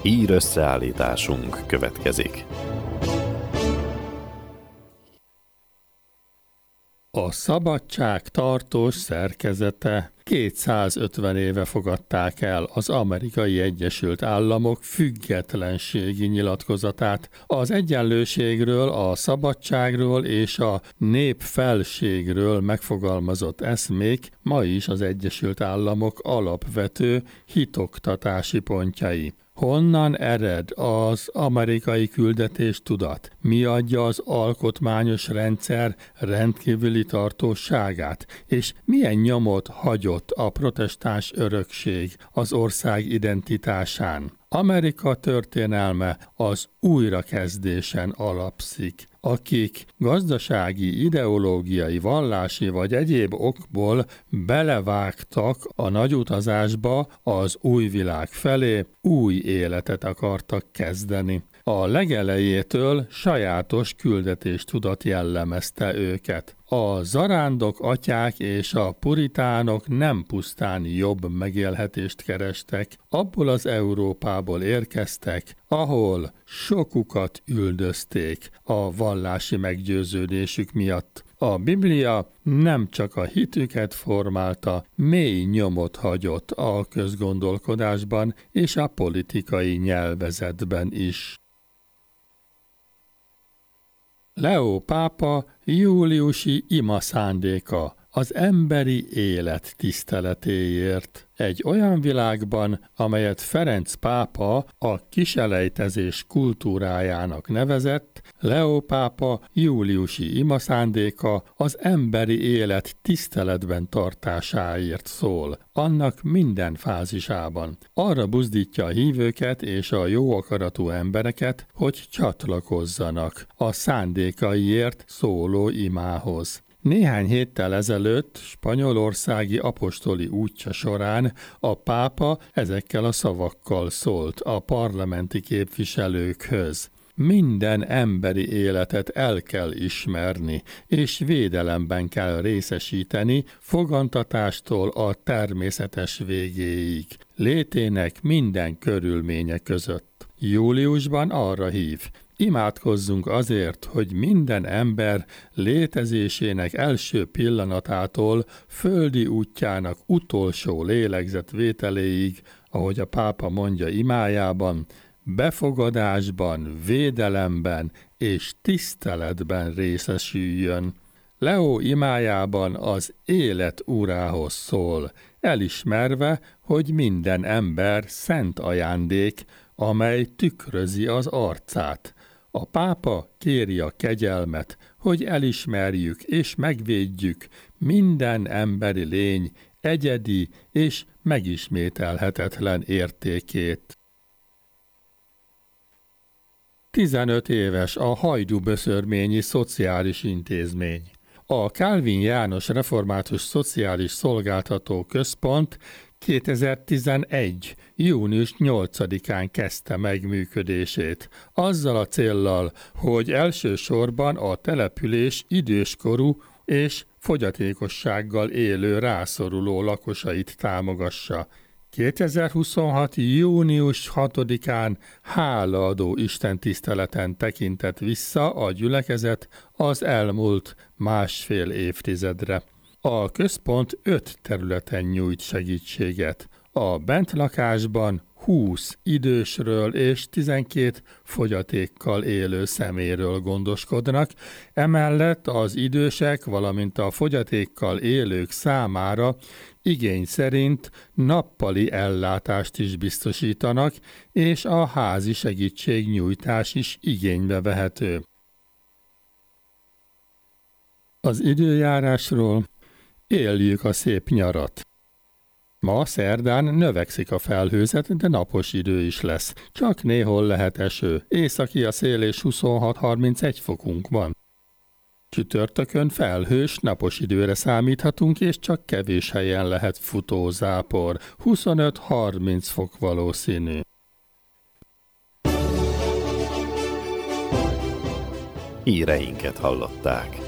Hír összeállításunk következik. A szabadság tartós szerkezete 250 éve fogadták el az Amerikai Egyesült Államok függetlenségi nyilatkozatát. Az egyenlőségről, a szabadságról és a népfelségről megfogalmazott eszmék ma is az Egyesült Államok alapvető hitoktatási pontjai. Honnan ered az amerikai küldetés tudat? Mi adja az alkotmányos rendszer rendkívüli tartóságát? És milyen nyomot hagyott a protestáns örökség az ország identitásán? Amerika történelme az újrakezdésen alapszik. Akik gazdasági, ideológiai, vallási vagy egyéb okból belevágtak a nagyutazásba az új világ felé, új életet akartak kezdeni. A legelejétől sajátos küldetéstudat jellemezte őket. A zarándok atyák és a puritánok nem pusztán jobb megélhetést kerestek, abból az Európából érkeztek, ahol sokukat üldözték a vallási meggyőződésük miatt. A Biblia nem csak a hitüket formálta, mély nyomot hagyott a közgondolkodásban és a politikai nyelvezetben is. Leó pápa júliusi ima szándéka az emberi élet tiszteletéért. Egy olyan világban, amelyet Ferenc pápa a kiselejtezés kultúrájának nevezett, Leó pápa júliusi ima szándéka az emberi élet tiszteletben tartásáért szól, annak minden fázisában. Arra buzdítja a hívőket és a jó akaratú embereket, hogy csatlakozzanak a szándékaiért szóló imához. Néhány héttel ezelőtt spanyolországi apostoli útja során a pápa ezekkel a szavakkal szólt a parlamenti képviselőkhöz. Minden emberi életet el kell ismerni, és védelemben kell részesíteni fogantatástól a természetes végéig, létének minden körülménye között. Júliusban arra hív: imádkozzunk azért, hogy minden ember létezésének első pillanatától földi útjának utolsó lélegzetvételéig, ahogy a pápa mondja imájában, befogadásban, védelemben és tiszteletben részesüljön. Leó imájában az élet urához szól, elismerve, hogy minden ember szent ajándék, amely tükrözi az arcát. A pápa kéri a kegyelmet, hogy elismerjük és megvédjük minden emberi lény egyedi és megismételhetetlen értékét. 15 éves a Hajdúböszörményi Szociális Intézmény. A Kálvin János Református Szociális Szolgáltató Központ 2011. június 8-án kezdte meg működését, azzal a céllal, hogy elsősorban a település időskorú és fogyatékossággal élő rászoruló lakosait támogassa. 2026. június 6-án hálaadó istentiszteleten tekintett vissza a gyülekezet az elmúlt másfél évtizedre. A központ 5 területen nyújt segítséget. A bentlakásban 20 idősről és 12 fogyatékkal élő személyről gondoskodnak, emellett az idősek, valamint a fogyatékkal élők számára igény szerint nappali ellátást is biztosítanak, és a házi segítségnyújtás is igénybe vehető. Az időjárásról: éljük a szép nyarat. Ma szerdán növekszik a felhőzet, de napos idő is lesz. Csak néhol lehet eső. Északi a szél és 26-31 fokunk van. Csütörtökön felhős, napos időre számíthatunk, és csak kevés helyen lehet futózápor. 25-30 fok valószínű. Híreinket hallották.